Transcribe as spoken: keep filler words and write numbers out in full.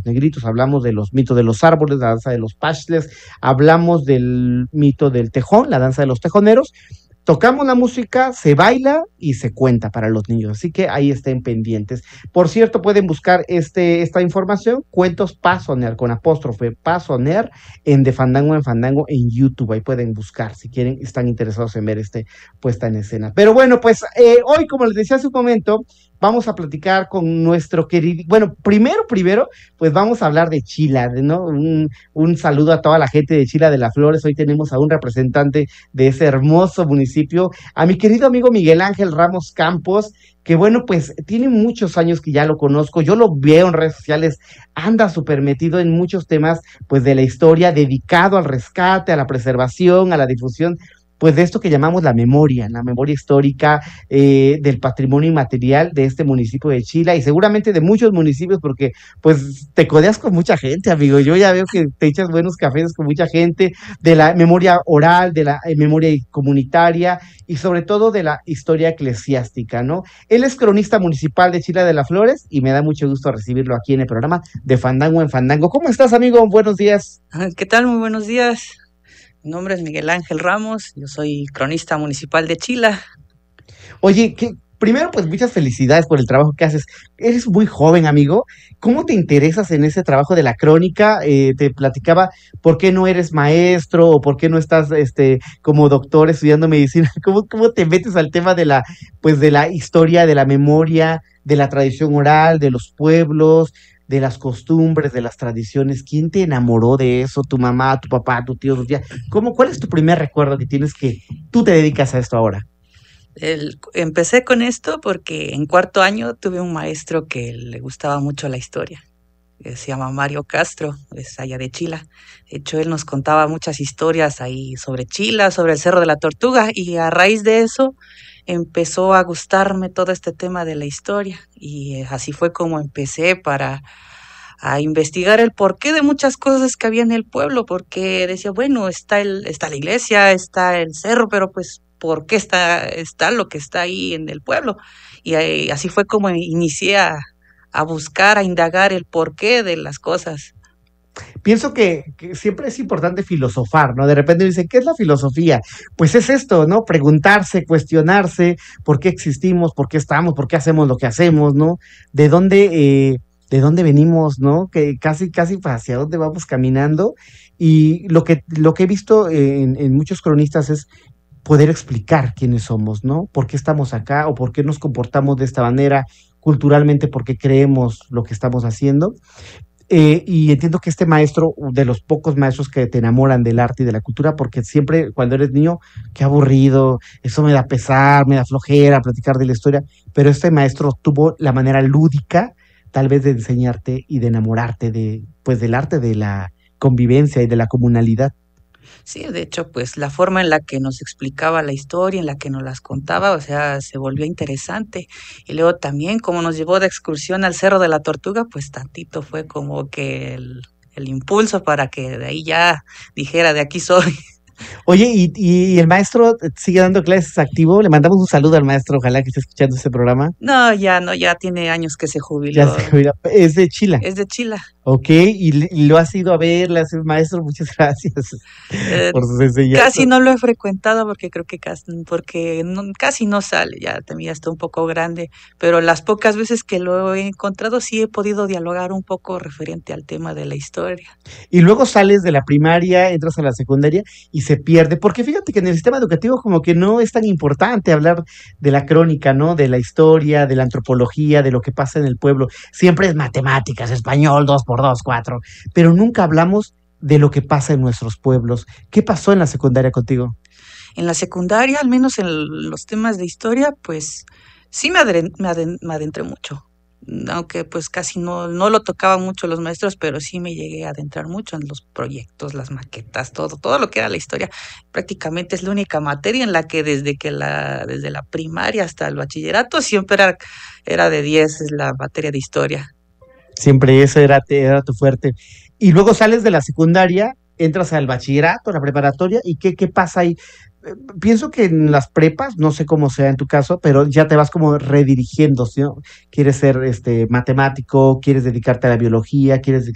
negritos, hablamos de los mitos de los árboles, la danza de los paxles, hablamos del mito del tejón, la danza de los tejoneros. Tocamos la música, se baila y se cuenta para los niños, así que ahí estén pendientes. Por cierto, pueden buscar este, esta información, Cuentos Pasoner, con apóstrofe, Pasoner, en De Fandango en Fandango en YouTube, ahí pueden buscar si quieren, están interesados en ver este puesta en escena. Pero bueno, pues eh, hoy, como les decía hace un momento, vamos a platicar con nuestro querido, bueno, primero, primero, pues vamos a hablar de Chila, ¿no? Un, un saludo a toda la gente de Chila de las Flores. Hoy tenemos a un representante de ese hermoso municipio, a mi querido amigo Miguel Ángel Ramos Campos, que bueno, pues tiene muchos años que ya lo conozco, yo lo veo en redes sociales, anda súper metido en muchos temas, pues de la historia, dedicado al rescate, a la preservación, a la difusión, pues de esto que llamamos la memoria, la memoria histórica eh, del patrimonio inmaterial de este municipio de Chila y seguramente de muchos municipios porque pues te codeas con mucha gente, amigo. Yo ya veo que te echas buenos cafés con mucha gente, de la memoria oral, de la eh, memoria comunitaria y sobre todo de la historia eclesiástica, ¿no? Él es cronista municipal de Chila de las Flores y me da mucho gusto recibirlo aquí en el programa de Fandango en Fandango. ¿Cómo estás, amigo? Buenos días. ¿Qué tal? Muy buenos días. Mi nombre es Miguel Ángel Ramos, yo soy cronista municipal de Chila. Oye, que primero pues muchas felicidades por el trabajo que haces. Eres muy joven, amigo. ¿Cómo te interesas en ese trabajo de la crónica? Eh, te platicaba por qué no eres maestro o por qué no estás este como doctor estudiando medicina. ¿Cómo, cómo te metes al tema de la pues de la historia, de la memoria, de la tradición oral, de los pueblos, de las costumbres, de las tradiciones? ¿Quién te enamoró de eso? ¿Tu mamá, tu papá, tu tío, tu tía? ¿Cómo, cuál es tu primer recuerdo que tienes que tú te dedicas a esto ahora? El, empecé con esto porque en cuarto año tuve un maestro que le gustaba mucho la historia. Eh, Se llama Mario Castro, es allá de Chila. De hecho, él nos contaba muchas historias ahí sobre Chila, sobre el Cerro de la Tortuga, y a raíz de eso empezó a gustarme todo este tema de la historia. Y eh, así fue como empecé para a investigar el porqué de muchas cosas que había en el pueblo, porque decía, bueno, está el, está la iglesia, está el cerro, pero pues, ¿por qué está, está lo que está ahí en el pueblo? Y ahí, así fue como inicié a, a buscar, a indagar el porqué de las cosas. Pienso que, que siempre es importante filosofar, ¿no? De repente dicen, ¿qué es la filosofía? Pues es esto, ¿no? Preguntarse, cuestionarse por qué existimos, por qué estamos, por qué hacemos lo que hacemos, ¿no? De dónde, eh, de dónde venimos, ¿no? Que casi, casi hacia dónde vamos caminando. Y lo que, lo que he visto en, en muchos cronistas es poder explicar quiénes somos, ¿no? ¿Por qué estamos acá o por qué nos comportamos de esta manera culturalmente, porque creemos lo que estamos haciendo? Eh, y entiendo que este maestro, de los pocos maestros que te enamoran del arte y de la cultura, porque siempre cuando eres niño, qué aburrido, eso me da pesar, me da flojera platicar de la historia, pero este maestro tuvo la manera lúdica, tal vez de enseñarte y de enamorarte de, pues del arte de la convivencia y de la comunalidad. Sí, de hecho, pues la forma en la que nos explicaba la historia, en la que nos las contaba, o sea, se volvió interesante. Y luego también, como nos llevó de excursión al Cerro de la Tortuga, pues tantito fue como que el, el impulso para que de ahí ya dijera, de aquí soy. Oye, y, y el maestro sigue dando clases activo. Le mandamos un saludo al maestro, ojalá que esté escuchando este programa. No, ya no, ya tiene años que se Ya se jubiló. cuida. Es de Chile. Es de Chila. Ok, y, le- y lo has ido a ver, le haces maestro, muchas gracias Eh, por sus enseñanzas. Casi no lo he frecuentado porque creo que casi, porque no, casi no sale, ya también ya está un poco grande, pero las pocas veces que lo he encontrado sí he podido dialogar un poco referente al tema de la historia. Y luego sales de la primaria, entras a la secundaria y se pierde, porque fíjate que en el sistema educativo como que no es tan importante hablar de la crónica, ¿no? De la historia, de la antropología, de lo que pasa en el pueblo. Siempre es matemáticas, español, dos por dos, cuatro, pero nunca hablamos de lo que pasa en nuestros pueblos. ¿Qué pasó en la secundaria contigo? En la secundaria, al menos en los temas de historia, pues sí me, adren- me, aden- me adentré mucho, aunque pues casi no, no lo tocaban mucho los maestros, pero sí me llegué a adentrar mucho en los proyectos, las maquetas, todo, todo lo que era la historia. Prácticamente es la única materia en la que desde que la, desde la primaria hasta el bachillerato siempre era, era de diez, es la materia de historia. Siempre eso era, era tu fuerte. Y luego sales de la secundaria, entras al bachillerato, a la preparatoria, ¿y qué, qué pasa ahí? Eh, Pienso que en las prepas, no sé cómo sea en tu caso, pero ya te vas como redirigiendo, ¿sí, no? Quieres ser este matemático, quieres dedicarte a la biología, quieres